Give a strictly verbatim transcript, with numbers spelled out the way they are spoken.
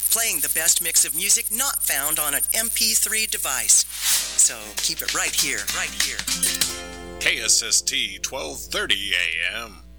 playing the best mix of music not found on an M P three device. So keep it right here, right here. K S S T twelve thirty A M.